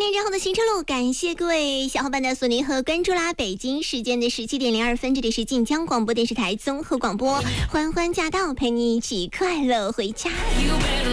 点之后的行车路，感谢各位小伙伴的锁定和关注啦！北京时间的17:02，这里是晋江广播电视台综合广播，欢欢驾到，陪你一起快乐回家。